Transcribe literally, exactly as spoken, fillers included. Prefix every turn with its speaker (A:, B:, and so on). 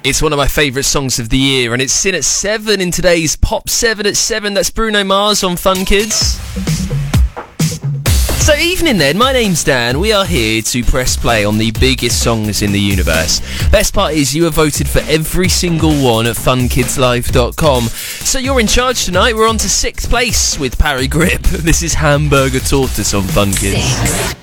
A: It's one of my favourite songs of the year, and it's in at seven in today's Pop seven at seven. That's Bruno Mars on Fun Kids. So evening then, my name's Dan. We are here to press play on the biggest songs in the universe. Best part is you have voted for every single one at fun kids live dot com. So you're in charge tonight. We're on to sixth place with Parry Grip. This is Hamburger Tortoise on Fun Kids.
B: Six.